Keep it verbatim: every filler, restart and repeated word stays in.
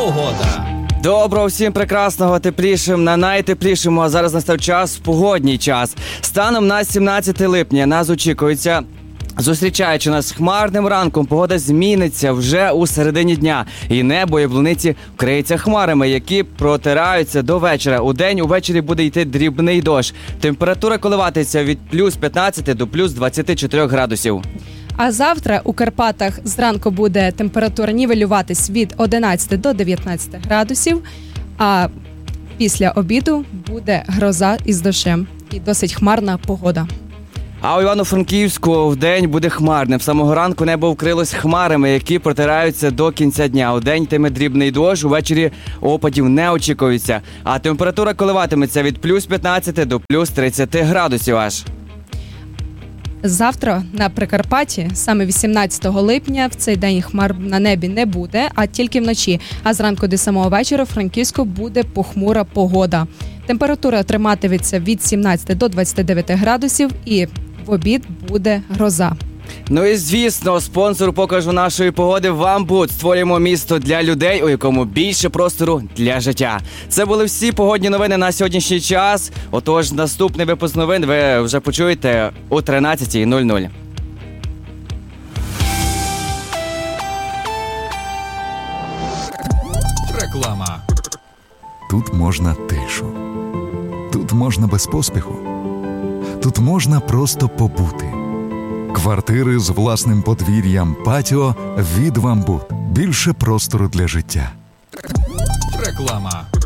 Погода. Доброго всім прекрасного, теплішим, на найтеплішому, а зараз настав час, погодній час. Станом на сімнадцяте липня нас очікується, зустрічаючи нас хмарним ранком, погода зміниться вже у середині дня. І небо і яблуниці вкриється хмарами, які протираються до вечора. Удень увечері буде йти дрібний дощ. Температура коливатися від плюс п'ятнадцяти до плюс двадцяти чотирьох градусів. А завтра у Карпатах зранку буде температура нівелюватись від одинадцяти до дев'ятнадцяти градусів, а після обіду буде гроза із дощем і досить хмарна погода. А у Івано-Франківську вдень буде хмарним. З самого ранку небо вкрилось хмарами, які протираються до кінця дня. Удень йтиме дрібний дощ, увечері опадів не очікується. А температура коливатиметься від плюс п'ятнадцяти до плюс тридцяти градусів аж. Завтра на Прикарпатті, саме вісімнадцятого липня, в цей день хмар на небі не буде, а тільки вночі. А зранку до самого вечора в Франківську буде похмура погода. Температура триматиметься від сімнадцяти до двадцяти дев'яти градусів і в обід буде гроза. Ну і звісно, спонсор покажу нашої погоди «Вамбут». Створюємо місто для людей, у якому більше простору для життя. Це були всі погодні новини на сьогоднішній час. Отож, наступний випуск новин ви вже почуєте о тринадцятій нуль нуль. Реклама. Тут можна тишу. Тут можна без поспіху. Тут можна просто побути. Квартири з власним подвір'ям, патіо від «Вамбут». Більше простору для життя. Реклама.